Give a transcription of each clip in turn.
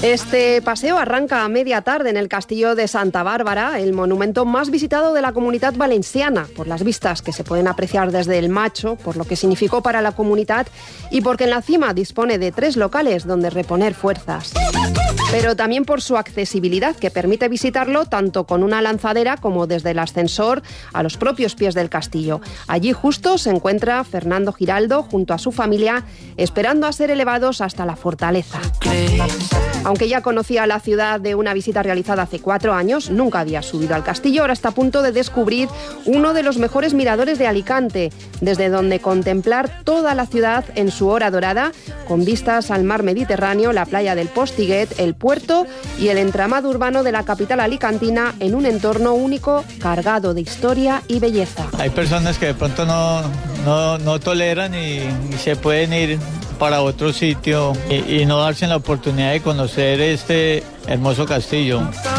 Este paseo arranca a media tarde en el Castillo de Santa Bárbara, el monumento más visitado de la Comunitat Valenciana, por las vistas que se pueden apreciar desde el Macho, por lo que significó para la comunidad y porque en la cima dispone de 3 locales donde reponer fuerzas. Pero también por su accesibilidad, que permite visitarlo tanto con una lanzadera como desde el ascensor a los propios pies del castillo. Allí justo se encuentra Fernando Giraldo junto a su familia, esperando a ser elevados hasta la fortaleza. Aunque ya conocía la ciudad de una visita realizada hace 4 años, nunca había subido al castillo. Ahora está a punto de descubrir uno de los mejores miradores de Alicante, desde donde contemplar toda la ciudad en su hora dorada, con vistas al mar Mediterráneo, la playa del Postiguet, el puerto y el entramado urbano de la capital alicantina en un entorno único, cargado de historia y belleza. Hay personas que de pronto no toleran y se pueden ir para otro sitio y no darse la oportunidad de conocer este hermoso castillo.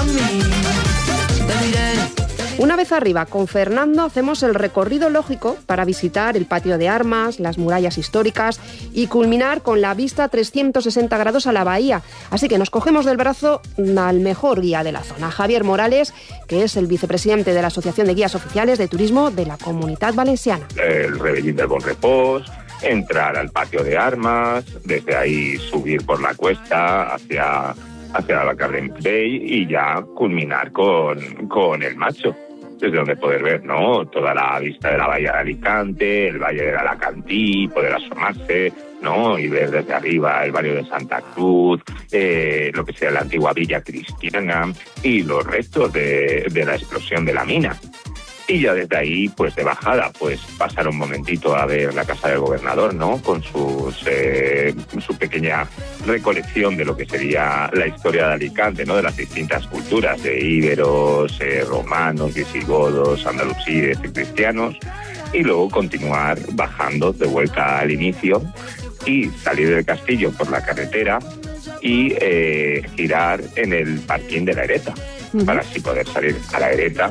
Una vez arriba, con Fernando hacemos el recorrido lógico para visitar el patio de armas, las murallas históricas y culminar con la vista 360 grados a la bahía. Así que nos cogemos del brazo al mejor guía de la zona, Javier Morales, que es el vicepresidente de la Asociación de Guías Oficiales de Turismo de la Comunitat Valenciana. El Rebellín del Bon Repòs, entrar al patio de armas, desde ahí subir por la cuesta hacia la Carden Bay y ya culminar con el Macho, desde donde poder ver, ¿no?, toda la vista de la bahía de Alicante, el valle de Alacantí, poder asomarse, ¿no?, y ver desde arriba el barrio de Santa Cruz, lo que sea la antigua Villa Cristiana y los restos de la explosión de la mina. Y ya desde ahí, pues de bajada, pues pasar un momentito a ver la casa del gobernador, ¿no?, con su pequeña recolección de lo que sería la historia de Alicante, ¿no?, de las distintas culturas, de íberos, romanos, visigodos, andalusíes y cristianos, y luego continuar bajando de vuelta al inicio y salir del castillo por la carretera y girar en el parking de la Ereta, para así poder salir a la Ereta.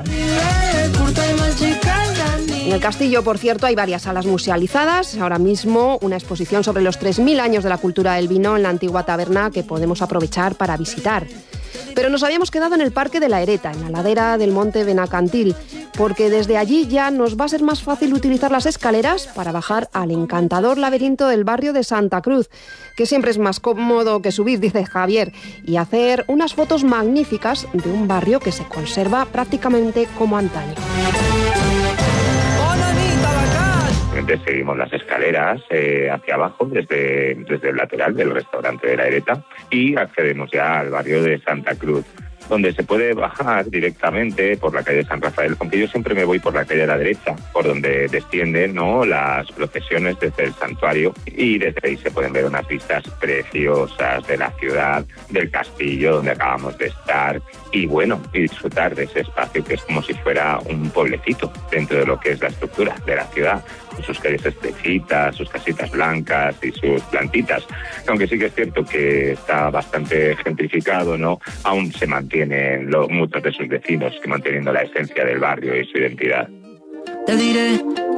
En el castillo, por cierto, hay varias salas musealizadas. Ahora mismo una exposición sobre los 3.000 años de la cultura del vino en la antigua taberna que podemos aprovechar para visitar. Pero nos habíamos quedado en el Parque de la Ereta, en la ladera del Monte Benacantil, porque desde allí ya nos va a ser más fácil utilizar las escaleras para bajar al encantador laberinto del barrio de Santa Cruz, que siempre es más cómodo que subir, dice Javier, y hacer unas fotos magníficas de un barrio que se conserva prácticamente como antaño. Seguimos las escaleras hacia abajo desde el lateral del restaurante de la Ereta y accedemos ya al barrio de Santa Cruz, donde se puede bajar directamente por la calle de San Rafael, aunque yo siempre me voy por la calle de la derecha, por donde descienden, ¿no?, las procesiones desde el santuario, y desde ahí se pueden ver unas vistas preciosas de la ciudad, del castillo donde acabamos de estar, y bueno, y disfrutar de ese espacio que es como si fuera un pueblecito dentro de lo que es la estructura de la ciudad, con sus calles estrechitas, sus casitas blancas y sus plantitas. Aunque sí que es cierto que está bastante gentrificado, ¿no?, aún se mantienen muchos de sus vecinos que manteniendo la esencia del barrio y su identidad. Te diré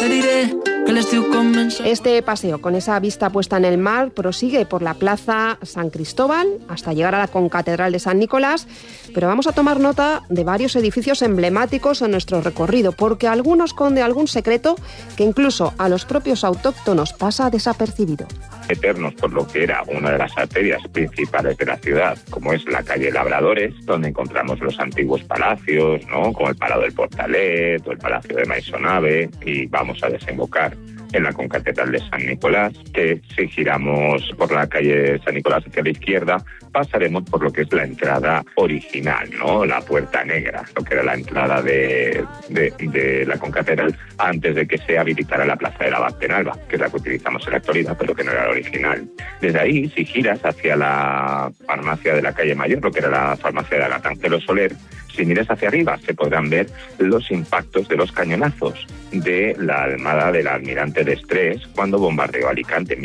que l'estiu comença. Este paseo, con esa vista puesta en el mar, prosigue por la Plaza San Cristóbal hasta llegar a la concatedral de San Nicolás, pero vamos a tomar nota de varios edificios emblemáticos en nuestro recorrido, porque alguno esconde algún secreto que incluso a los propios autóctonos pasa desapercibido. Meternos por lo que era una de las arterias principales de la ciudad, como es la calle Labradores, donde encontramos los antiguos palacios, ¿no?, como el Palau del Portalet o el Palacio de Maisonave, y vamos a desembocar en la concatedral de San Nicolás, que si giramos por la calle de San Nicolás hacia la izquierda, pasaremos por lo que es la entrada original, ¿no?, la Puerta Negra, lo que era la entrada de la concatedral antes de que se habilitara la Plaza de la Abad Penalba, que es la que utilizamos en la actualidad, pero que no era la original. Desde ahí, si giras hacia la farmacia de la calle Mayor, lo que era la farmacia de Agatángelo Soler, si miras hacia arriba se podrán ver los impactos de los cañonazos de la Armada del Almirante Destrés cuando bombardeó Alicante en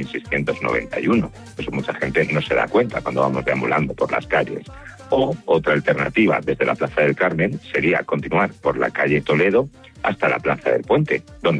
1691. Eso mucha gente no se da cuenta cuando vamos deambulando por las calles. O otra alternativa desde la Plaza del Carmen sería continuar por la calle Toledo hasta la Plaza del Puente, donde